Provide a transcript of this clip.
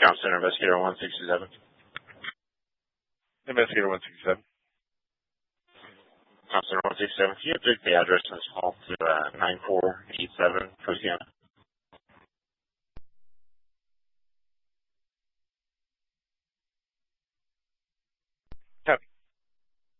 Comm Center Investigator 167. Investigator 167. Comm Center 167. Can you update the address in this call to 9487 Coasiana?